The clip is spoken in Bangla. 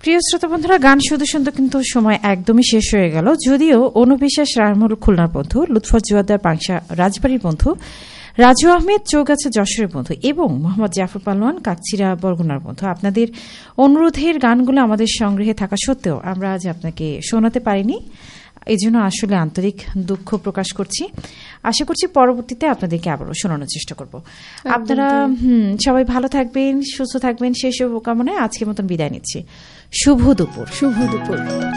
প্রিয় শ্রোতা বন্ধুরা, গান শুধু শুনতে কিন্তু সময় একদমই শেষ হয়ে গেল। যদিও অনুবিশ্বাস রায়মুল খুলনার বন্ধু, লুৎফর জুয়াদ্দার পাংশা রাজবাড়ির বন্ধু, রাজু আহমেদ চৌগাছা যশোরের বন্ধু এবং মোহাম্মদ জাফর পালোয়ান কাকচিরা বরগুনার বন্ধু, আপনাদের অনুরোধের গানগুলো আমাদের সংগ্রহে থাকা সত্ত্বেও আমরা আজ আপনাকে শোনাতে পারিনি। এই জন্য আসলে আন্তরিক দুঃখ প্রকাশ করছি। আশা করছি পরবর্তীতে আপনাদেরকে আবারও শোনানোর চেষ্টা করব। আপনারা সবাই ভালো থাকবেন, সুস্থ থাকবেন, সেই শুভকামনায় আজকের মতন বিদায় নিচ্ছি। শুভ দুপুর। শুভ দুপুর।